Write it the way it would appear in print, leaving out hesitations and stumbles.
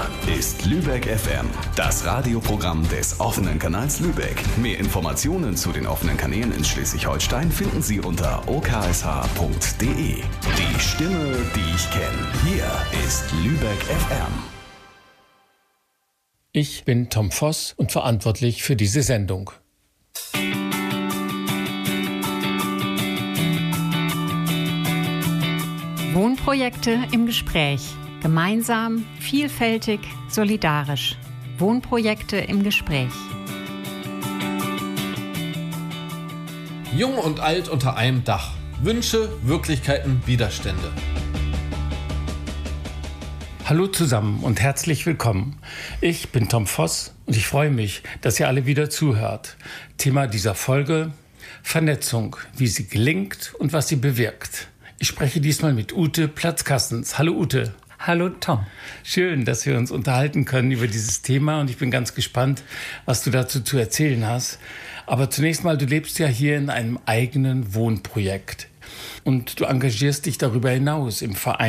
ist Lübeck FM, das Radioprogramm des offenen Kanals Lübeck. Mehr Informationen zu den offenen Kanälen in Schleswig-Holstein finden Sie unter oksh.de. Die Stimme, die ich kenne. Hier ist Lübeck FM. Ich bin Tom Voss und verantwortlich für diese Sendung. Wohnprojekte im Gespräch. Gemeinsam, vielfältig, solidarisch. Wohnprojekte im Gespräch. Jung und alt unter einem Dach. Wünsche, Wirklichkeiten, Widerstände. Hallo zusammen und herzlich willkommen. Ich bin Tom Voss und ich freue mich, dass ihr alle wieder zuhört. Thema dieser Folge: Vernetzung, wie sie gelingt und was sie bewirkt. Ich spreche diesmal mit Ute Platzkastens. Hallo Ute. Hallo Tom. Schön, dass wir uns unterhalten können über dieses Thema und ich bin ganz gespannt, was du dazu zu erzählen hast. Aber zunächst mal, du lebst ja hier in einem eigenen Wohnprojekt und du engagierst dich darüber hinaus im Verein